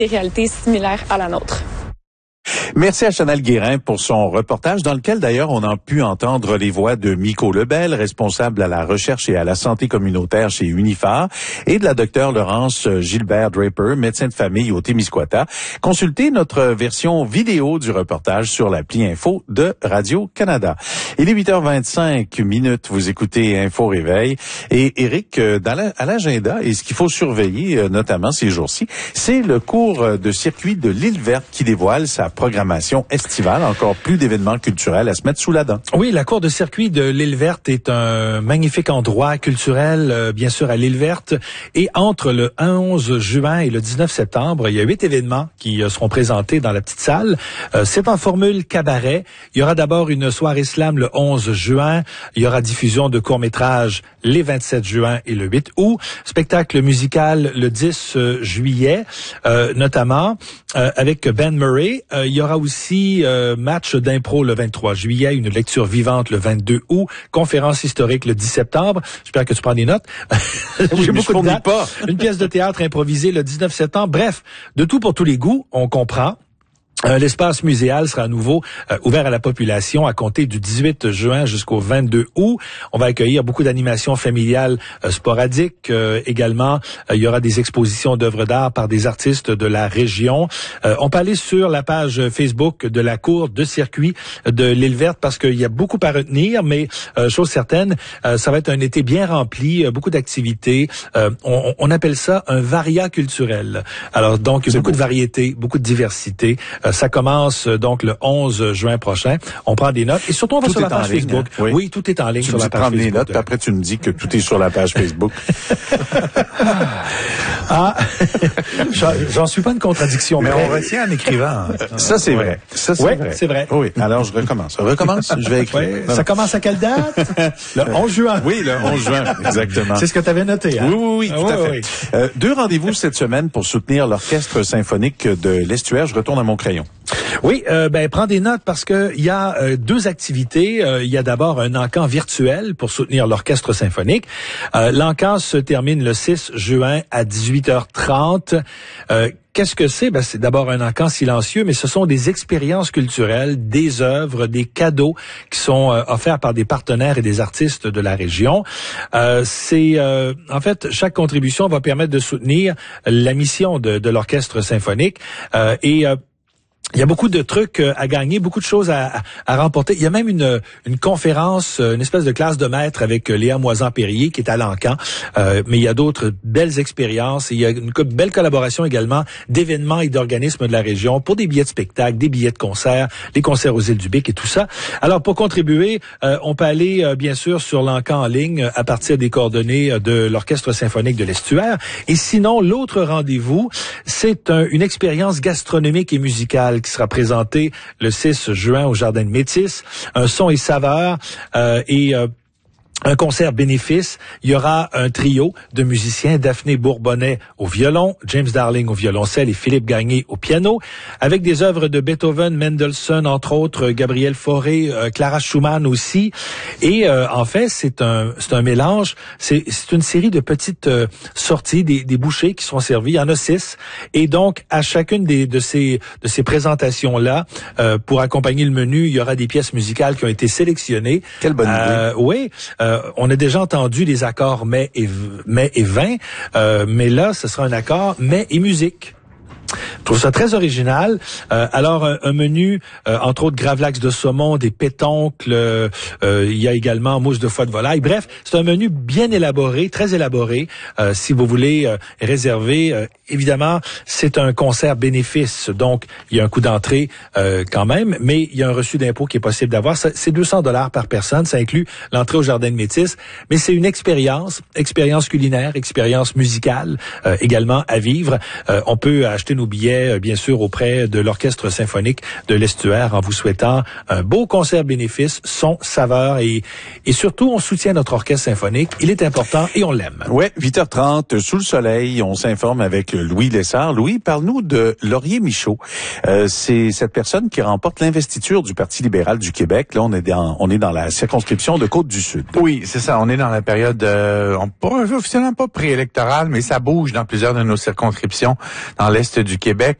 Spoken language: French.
des réalités similaires à la nôtre. Merci à Chanel Guérin pour son reportage dans lequel d'ailleurs on a pu entendre les voix de Miko Lebel, responsable à la recherche et à la santé communautaire chez Uniphar, et de la docteure Laurence Gilbert Draper, médecin de famille au Témiscouata. Consultez notre version vidéo du reportage sur l'appli Info de Radio-Canada. Il est 8h25 vous écoutez Info Réveil. Et Éric, à l'agenda, et ce qu'il faut surveiller notamment ces jours-ci, c'est le cours de circuit de l'Île Verte qui dévoile sa programmation estivale, encore plus d'événements culturels à se mettre sous la dent. Oui, la cour de circuit de l'Île Verte est un magnifique endroit culturel, bien sûr, à l'Île Verte. Et entre le 11 juin et le 19 septembre, il y a 8 événements qui seront présentés dans la petite salle. C'est en formule cabaret. Il y aura d'abord une soirée slam le 11 juin. Il y aura diffusion de courts-métrages les 27 juin et le 8 août. Spectacle musical le 10 juillet, notamment avec Ben Murray. Il y aura aussi match d'impro le 23 juillet, une lecture vivante le 22 août, conférence historique le 10 septembre. J'espère que tu prends des notes. Oui, J'ai beaucoup de dates. Pas. Une pièce de théâtre improvisée le 19 septembre. Bref, de tout pour tous les goûts, on comprend. L'espace muséal sera à nouveau ouvert à la population à compter du 18 juin jusqu'au 22 août. On va accueillir beaucoup d'animations familiales sporadiques. Également, il y aura des expositions d'œuvres d'art par des artistes de la région. On peut aller sur la page Facebook de la cour de circuit de l'Île Verte parce qu'il y a beaucoup à retenir, mais chose certaine, ça va être un été bien rempli, beaucoup d'activités. On appelle ça un varia culturel. Alors donc, beaucoup de variété, beaucoup de diversité. Ça commence donc le 11 juin prochain. On prend des notes et surtout on va sur la page Facebook. Hein? Oui. Tout est en ligne sur la page Facebook. Tu Facebook. des notes, après tu me dis que tout est sur la page Facebook. J'en suis pas une contradiction. Mais on retient en écrivant. Ça, c'est vrai. Ça, c'est vrai. C'est vrai. Oui, alors je recommence. Je vais écrire. Ouais, ça commence à quelle date? Le 11 juin. Oui, le 11 juin, exactement. C'est ce que tu avais noté, hein? Oui, tout à fait. 2 rendez-vous cette semaine pour soutenir l'Orchestre symphonique de l'Estuaire. Je retourne à mon crayon. Oui, prends des notes parce que il y a 2 activités. Il y a d'abord un encan virtuel pour soutenir l'Orchestre symphonique. L'encan se termine le 6 juin à 18h30. Qu'est-ce que c'est? C'est d'abord un encan silencieux, mais ce sont des expériences culturelles, des œuvres, des cadeaux qui sont offerts par des partenaires et des artistes de la région. En fait, chaque contribution va permettre de soutenir la mission de l'Orchestre symphonique il y a beaucoup de trucs à gagner, beaucoup de choses à remporter. Il y a même une conférence, une espèce de classe de maître avec Léa Moisan-Périer qui est à l'encan. Mais il y a d'autres belles expériences. Il y a une belle collaboration également d'événements et d'organismes de la région pour des billets de spectacle, des billets de concert, les concerts aux Îles du Bic et tout ça. Alors, pour contribuer, on peut aller, bien sûr, sur l'encan en ligne à partir des coordonnées de l'Orchestre symphonique de l'Estuaire. Et sinon, l'autre rendez-vous, c'est une expérience gastronomique et musicale qui sera présenté le 6 juin au Jardin de Métis. Un son et saveur un concert bénéfice. Il y aura un trio de musiciens, Daphné Bourbonnais au violon, James Darling au violoncelle et Philippe Gagné au piano, avec des œuvres de Beethoven, Mendelssohn, entre autres, Gabriel Fauré, Clara Schumann aussi. Et en fait, c'est un mélange. C'est une série de petites sorties, des bouchées qui sont servies. Il y en a 6. Et donc, à chacune de ces présentations-là, pour accompagner le menu, il y aura des pièces musicales qui ont été sélectionnées. Quelle bonne idée. Oui. On a déjà entendu les accords mai et vin, mais là, ce sera un accord mai et musique. Je trouve ça très original. Alors, un menu, entre autres, gravlax de saumon, des pétoncles, il y a également mousse de foie de volaille. Bref, c'est un menu bien élaboré, très élaboré. Si vous voulez réserver, évidemment, c'est un concert bénéfice, donc il y a un coût d'entrée quand même, mais il y a un reçu d'impôt qui est possible d'avoir. C'est $200 par personne, ça inclut l'entrée au Jardin de Métis, mais c'est une expérience culinaire, expérience musicale également à vivre. On peut acheter nos billets, bien sûr, auprès de l'Orchestre symphonique de l'Estuaire en vous souhaitant un beau concert bénéfice, son, saveur et surtout, on soutient notre orchestre symphonique. Il est important et on l'aime. Ouais, 8h30, sous le soleil, on s'informe avec Louis Lessard. Louis, parle-nous de Laurier Michaud. C'est cette personne qui remporte l'investiture du Parti libéral du Québec. Là, on est dans la circonscription de Côte-du-Sud. Oui, c'est ça. On est dans la période, officiellement pas préélectorale, mais ça bouge dans plusieurs de nos circonscriptions dans l'est du du Québec